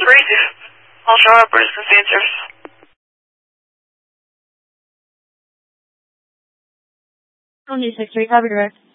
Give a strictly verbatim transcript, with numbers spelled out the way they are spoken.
Three, I'll show up resistance answers. Only six three, copy direct.